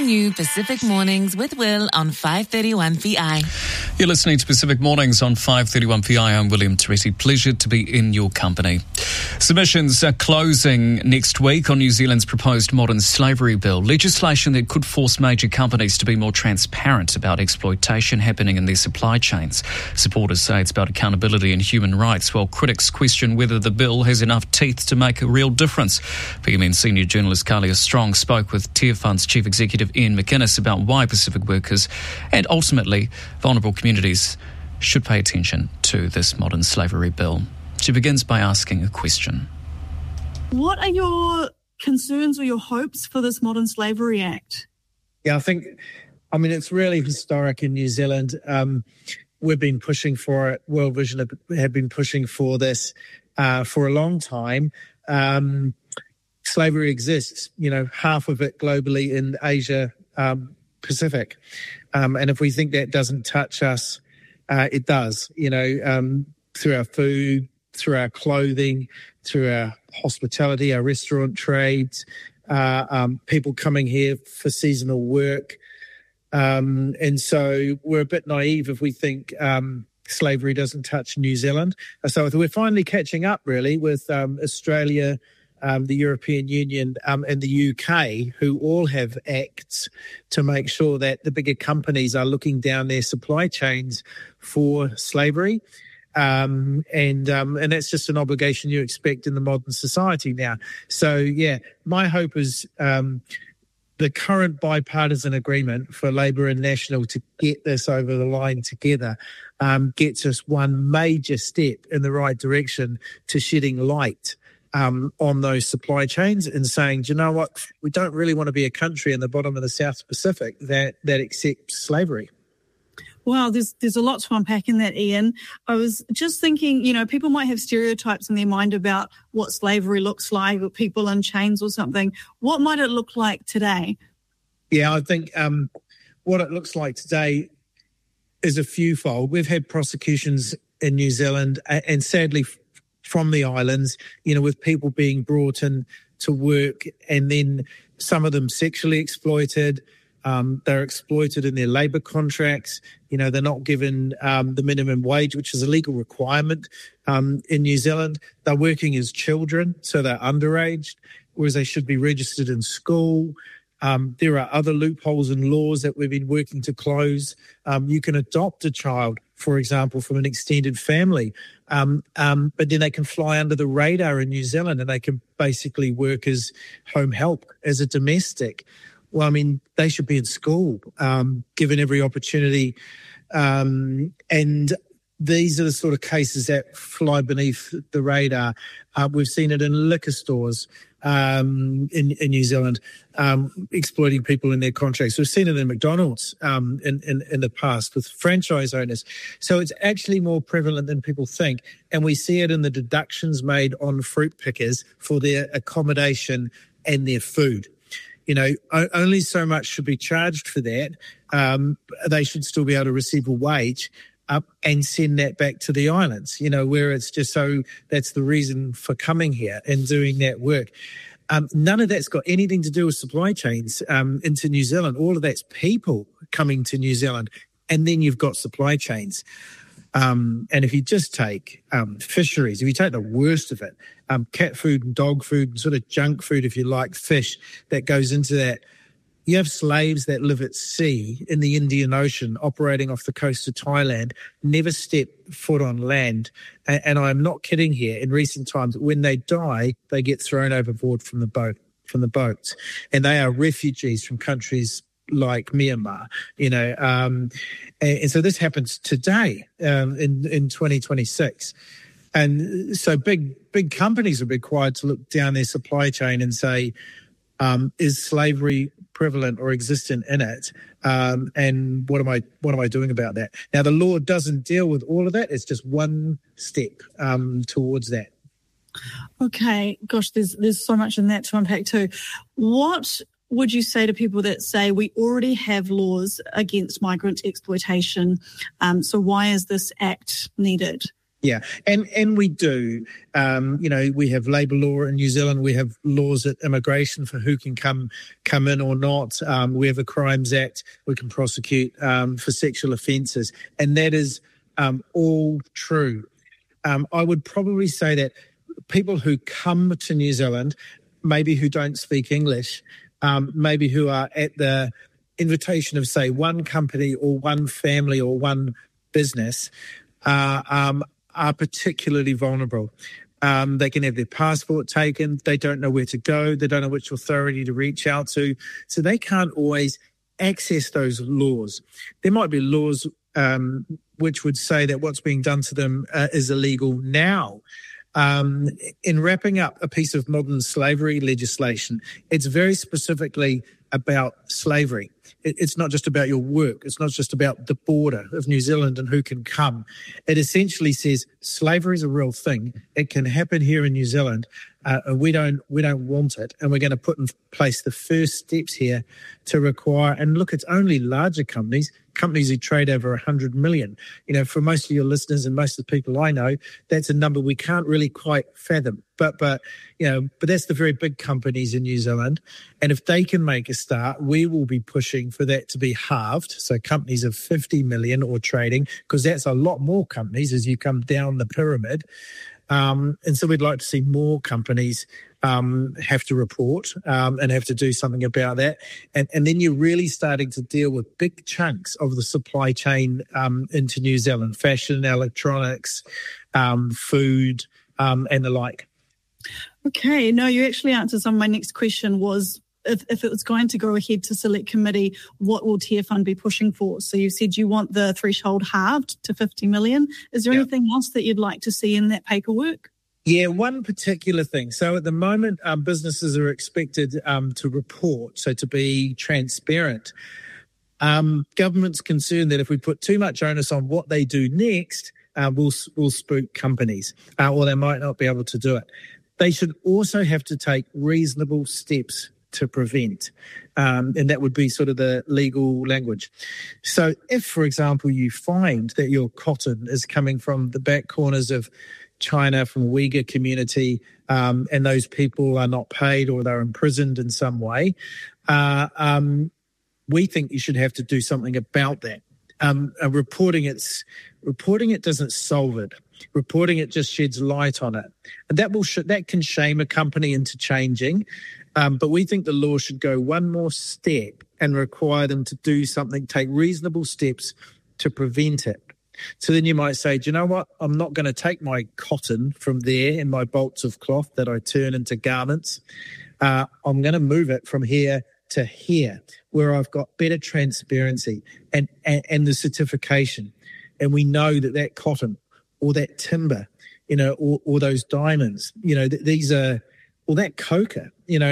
new Pacific Mornings with Will on 531VI. You're listening to Pacific Mornings on 531VI. I'm William Teresi. Pleasure to be in your company. Submissions are closing next week on New Zealand's proposed modern slavery bill, legislation that could force major companies to be more transparent about exploitation happening in their supply chains. Supporters say it's about accountability and human rights, while critics question whether the bill has enough teeth to make a real difference. PMN senior journalist Kalia Strong spoke with Tier Fund's Chief Executive Ian McInnes about why Pacific workers and ultimately vulnerable communities should pay attention to this modern slavery bill. She begins by asking a question. What are your concerns or your hopes for this Modern Slavery Act? Yeah, it's really historic in New Zealand. We've been pushing for it. World Vision have been pushing for this for a long time. Slavery exists, half of it globally in Asia Pacific. And if we think that doesn't touch us, it does, through our food, through our clothing, through our hospitality, our restaurant trades, people coming here for seasonal work. And so we're a bit naive if we think slavery doesn't touch New Zealand. So we're finally catching up, really, with Australia, the European Union and the UK, who all have acts to make sure that the bigger companies are looking down their supply chains for slavery. And that's just an obligation you expect in the modern society now. So, yeah, my hope is the current bipartisan agreement for Labour and National to get this over the line together gets us one major step in the right direction to shedding light on those supply chains and saying, do you know what, we don't really want to be a country in the bottom of the South Pacific that accepts slavery. Wow, there's a lot to unpack in that, Ian. I was just thinking, people might have stereotypes in their mind about what slavery looks like, or people in chains or something. What might it look like today? Yeah, I think what it looks like today is a fewfold. We've had prosecutions in New Zealand and sadly from the islands, with people being brought in to work and then some of them sexually exploited. They're exploited in their labour contracts. They're not given the minimum wage, which is a legal requirement in New Zealand. They're working as children, so they're underage, whereas they should be registered in school. There are other loopholes in laws that we've been working to close. You can adopt a child, for example, from an extended family, but then they can fly under the radar in New Zealand and they can basically work as home help, as a domestic. Well, they should be in school, given every opportunity. And these are the sort of cases that fly beneath the radar. We've seen it in liquor stores in New Zealand, exploiting people in their contracts. We've seen it in McDonald's in the past with franchise owners. So it's actually more prevalent than people think. And we see it in the deductions made on fruit pickers for their accommodation and their food. Only so much should be charged for that. They should still be able to receive a wage and send that back to the islands, where it's just so that's the reason for coming here and doing that work. None of that's got anything to do with supply chains into New Zealand. All of that's people coming to New Zealand. And then you've got supply chains. And if you just take fisheries, if you take the worst of it, cat food and dog food and sort of junk food, if you like, fish that goes into that, you have slaves that live at sea in the Indian Ocean operating off the coast of Thailand, never step foot on land. And I'm not kidding here. In recent times, when they die, they get thrown overboard from the boats. And they are refugees from countries like Myanmar, and so this happens today in 2026. And so big companies are required to look down their supply chain and say, is slavery prevalent or existent in it? And what am I doing about that? Now, the law doesn't deal with all of that. It's just one step towards that. Okay, gosh, there's so much in that to unpack too. What would you say to people that say we already have laws against migrant exploitation, so why is this act needed? Yeah, and we do. We have labour law in New Zealand. We have laws at immigration for who can come in or not. We have a Crimes Act we can prosecute for sexual offences, and that is all true. I would probably say that people who come to New Zealand, maybe who don't speak English, maybe who are at the invitation of, say, one company or one family or one business, are particularly vulnerable. They can have their passport taken. They don't know where to go. They don't know which authority to reach out to. So they can't always access those laws. There might be laws which would say that what's being done to them is illegal now. In wrapping up a piece of modern slavery legislation, it's very specifically about slavery. It's not just about your work. It's not just about the border of New Zealand and who can come. It essentially says slavery is a real thing. It can happen here in New Zealand. And we don't want it. And we're going to put in place the first steps here to require, and look, it's only larger companies who trade over 100 million. For most of your listeners and most of the people I know, that's a number we can't really quite fathom. But that's the very big companies in New Zealand. And if they can make a start, we will be pushing for that to be halved. So companies of 50 million or trading, because that's a lot more companies as you come down the pyramid. And so we'd like to see more companies have to report and have to do something about that. And then you're really starting to deal with big chunks of the supply chain into New Zealand: fashion, electronics, food, and the like. Okay. No, you actually answered some of my next question was, if it was going to go ahead to select committee, what will Te Fund be pushing for? So you said you want the threshold halved to 50 million. Is there anything else that you'd like to see in that paperwork? Yeah, one particular thing. So at the moment, businesses are expected to report, so to be transparent. Government's concerned that if we put too much onus on what they do next, we'll spook companies, or they might not be able to do it. They should also have to take reasonable steps to prevent, and that would be sort of the legal language. So if, for example, you find that your cotton is coming from the back corners of China, from Uyghur community, and those people are not paid or they're imprisoned in some way, we think you should have to do something about that. Reporting it doesn't solve it. Reporting it just sheds light on it, and that can shame a company into changing. But we think the law should go one more step and require them to do something, take reasonable steps to prevent it. So then you might say, do you know what? I'm not going to take my cotton from there and my bolts of cloth that I turn into garments. I'm going to move it from here to here, where I've got better transparency and the certification. And we know that cotton or that timber, or those diamonds, these are, or that coca,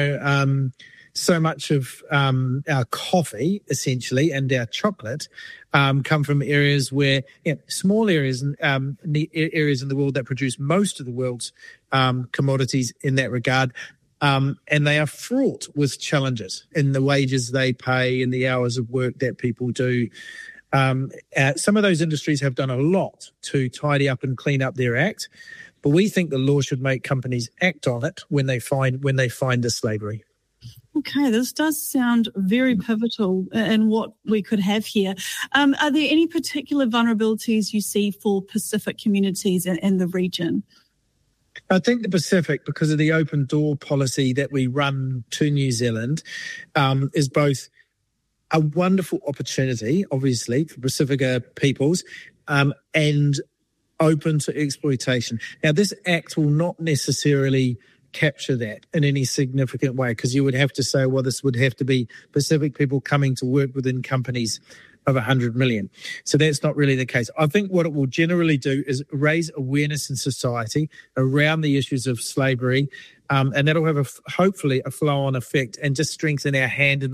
so much of our coffee, essentially, and our chocolate come from areas where, small areas, areas in the world that produce most of the world's commodities in that regard. And they are fraught with challenges in the wages they pay and the hours of work that people do. Some of those industries have done a lot to tidy up and clean up their act, but we think the law should make companies act on it when they find the slavery. Okay, this does sound very pivotal in what we could have here. Are there any particular vulnerabilities you see for Pacific communities in the region? I think the Pacific, because of the open door policy that we run to New Zealand, is both a wonderful opportunity, obviously, for Pacifica peoples, and open to exploitation. Now, this act will not necessarily capture that in any significant way, because you would have to say, well, this would have to be Pacific people coming to work within companies of 100 million. So that's not really the case. I think what it will generally do is raise awareness in society around the issues of slavery, and that'll have hopefully a flow-on effect and just strengthen our hand in